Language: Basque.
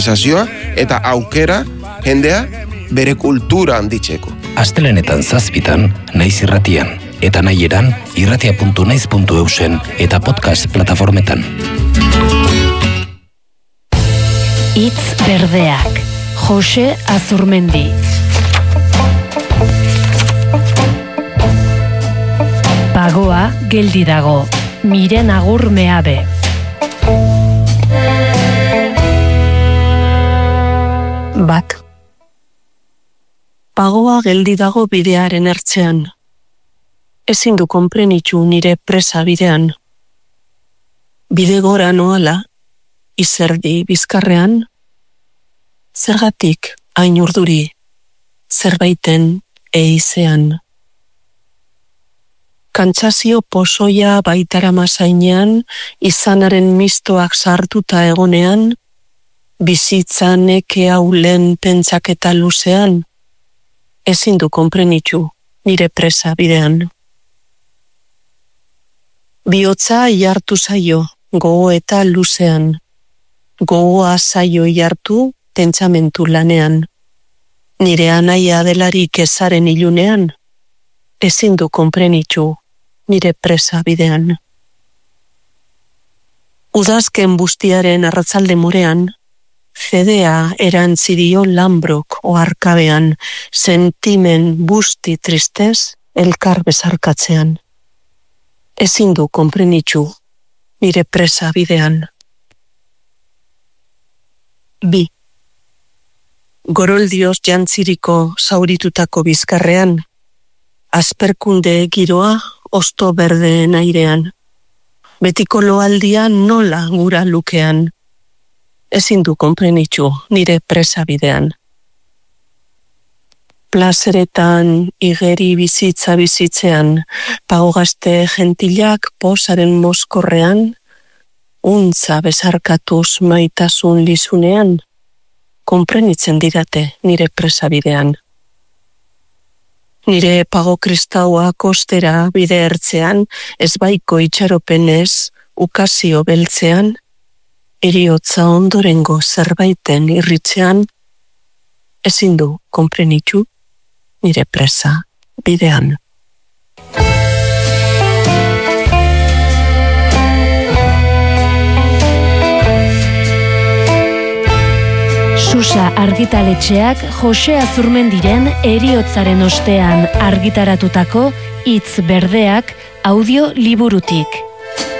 sensazioa eta aukera jendea bere kultura handitzeko. Astelenetan 7:00 Naiz Irratian eta nahieran irratia.naiz.eusen eta podcast plataformetan. Hitz berdeak. Jose Azurmendi. Pagoa geldi dago. Miren Agur Meabe. Bat. Pagoa geldi dago bidearen ertzean. Ezin du konprenitu nire presa bidean. Bide gora noala, izerdi bizkarrean, zergatik hain urduri, zerbaiten eizean. Kantsazio pozoia baitara mazainean, izanaren mistoak sartuta egonean, bizitza neke haulen pentsaketa luzean, ezin du konprenitu nire presa bidean. Bihotza iartu zaio, gogo eta luzean. Gogoa zaio iartu pentsamentu lanean. Nire anaia delarik ezaren ilunean, ezin du konprenitu nire presa bidean. Udazken bustiaren arratzalde morean, fedea erantzidio Lambrok oarkabean, sentimen busti tristez elkar bezarkatzean. Ezin du konprenitu nire presa bidean. 2. Goroldioz jantziriko zauritutako bizkarrean, asperkunde giroa osto berdeen airean. Betiko loaldia nola gura lukean, ezin du konprenitu nire presa bidean. Plazeretan igeri bizitza bizitzean, pagogazte gentilak posaren mozkorrean, untza bezarkatuz maitasun lizunean, konprenitzen didate nire presa bidean. Nire pago kristaua kostera bide ertzean, ezbaiko itxaropenez, ukazio beltzean, eriotza ondorengo zerbaiten irritzean, ezin du konprenitu nire presa bidean. Susa argitaletxeak Jose Azurmendiren heriotzaren ostean argitaratutako Hitz berdeak audio liburutik.